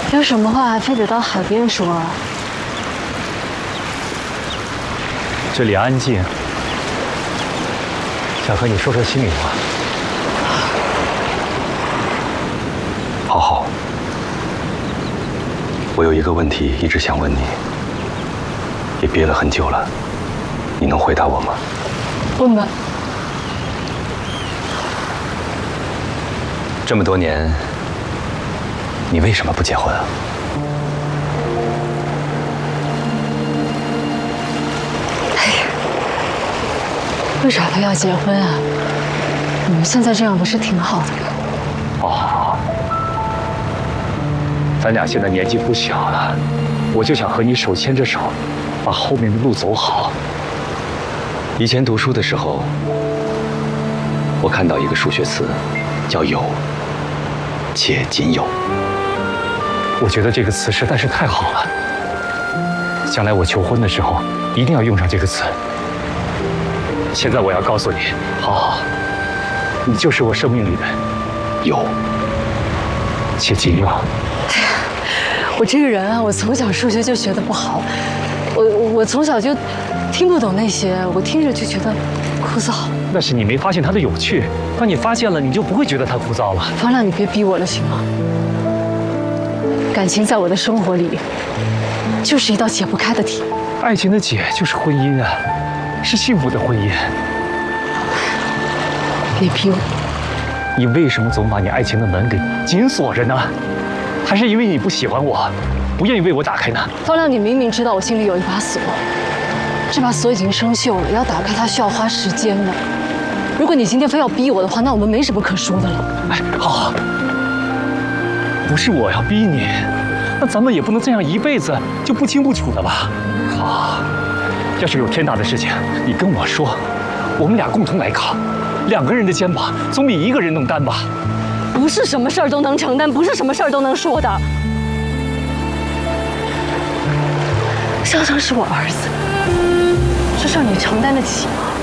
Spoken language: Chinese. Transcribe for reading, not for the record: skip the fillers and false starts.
有什么话还非得到海边说啊？ 这里安静，想和你说说心里话。 好好，我有一个问题一直想问你，也憋了很久了，你能回答我吗？ 问吧。 这么多年，你为什么不结婚啊？ 为啥非要结婚啊？你们现在这样不是挺好的吗？ 哦，咱俩现在年纪不小了，我就想和你手牵着手，把后面的路走好。 以前读书的时候，我看到一个数学词，叫有，且仅有。 我觉得这个词实在是太好了，将来我求婚的时候一定要用上这个词。现在我要告诉你，好好，你就是我生命里的有，且仅有。 我这个人啊，我从小数学就学得不好，我从小就听不懂那些，我听着就觉得枯燥。 那是你没发现它的有趣，当你发现了，你就不会觉得它枯燥了。 方亮，你别逼我了，行吗？感情在我的生活里，就是一道解不开的题。 爱情的解就是婚姻啊，是幸福的婚姻。 别逼我。 你为什么总把你爱情的门给紧锁着呢？还是因为你不喜欢我，不愿意为我打开呢？ 方亮，你明明知道我心里有一把锁，这把锁已经生锈了，要打开它需要花时间的。如果你今天非要逼我的话，那我们没什么可说的了。 哎，好，不是我要逼你，那咱们也不能这样一辈子就不清不楚的吧？好，要是有天大的事情，你跟我说，我们俩共同来扛，两个人的肩膀总比一个人能担吧？ 不是什么事儿都能承担，不是什么事儿都能说的。香香是我儿子，这事儿你承担得起吗？